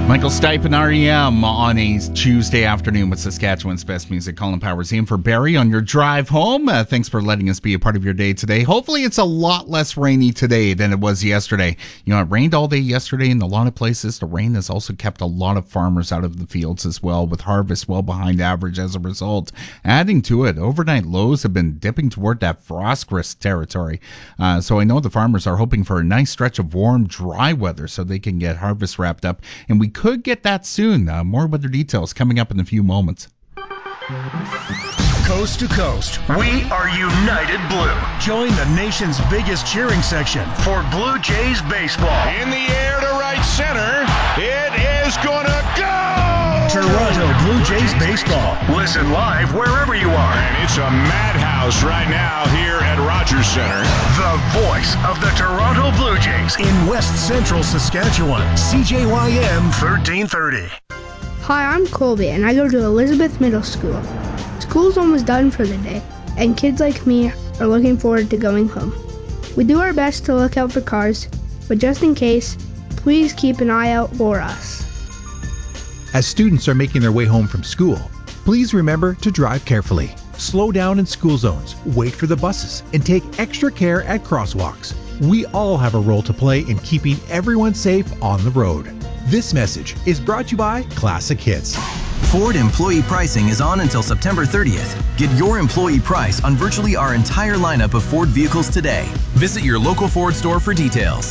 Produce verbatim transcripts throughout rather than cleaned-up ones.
Michael Stipe and R E M on a Tuesday afternoon with Saskatchewan's best music. Colin Powers in for Barry on your drive home. Uh, thanks for letting us be a part of your day today. Hopefully it's a lot less rainy today than it was yesterday. You know, it rained all day yesterday in a lot of places. The rain has also kept a lot of farmers out of the fields as well, with harvest well behind average as a result. Adding to it, overnight lows have been dipping toward that frost risk territory. Uh, so I know the farmers are hoping for a nice stretch of warm, dry weather so they can get harvest wrapped up. And we could get that soon. Uh, more weather details coming up in a few moments. Coast to coast, we are United Blue. Join the nation's biggest cheering section for Blue Jays baseball. In the air to right center, it is gonna go! Toronto Blue Jays baseball. Listen live wherever you are. And it's a madhouse right now here at Rogers Center. The voice of the Toronto Blue Jays in West Central Saskatchewan. C J Y M thirteen thirty. Hi, I'm Colby, and I go to Elizabeth Middle School. School's almost done for the day, and kids like me are looking forward to going home. We do our best to look out for cars, but just in case, please keep an eye out for us. As students are making their way home from school, please remember to drive carefully. Slow down in school zones, wait for the buses, and take extra care at crosswalks. We all have a role to play in keeping everyone safe on the road. This message is brought to you by Classic Hits. Ford employee pricing is on until September thirtieth. Get your employee price on virtually our entire lineup of Ford vehicles today. Visit your local Ford store for details.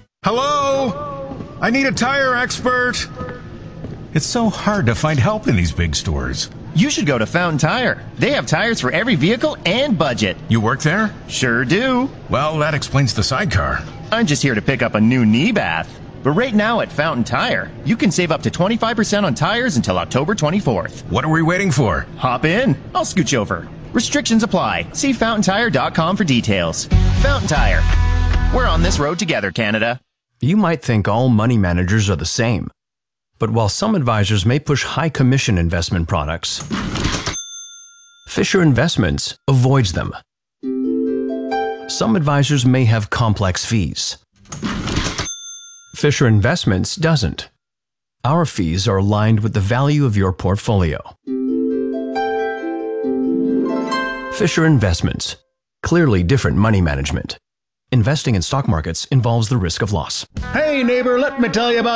Hello? I need a tire expert. It's so hard to find help in these big stores. You should go to Fountain Tire. They have tires for every vehicle and budget. You work there? Sure do. Well, that explains the sidecar. I'm just here to pick up a new knee bath. But right now at Fountain Tire, you can save up to twenty-five percent on tires until October twenty-fourth. What are we waiting for? Hop in. I'll scooch over. Restrictions apply. See fountain tire dot com for details. Fountain Tire. We're on this road together, Canada. You might think all money managers are the same. But while some advisors may push high commission investment products, Fisher Investments avoids them. Some advisors may have complex fees. Fisher Investments doesn't. Our fees are aligned with the value of your portfolio. Fisher Investments. Clearly different money management. Investing in stock markets involves the risk of loss. Hey neighbor, let me tell you about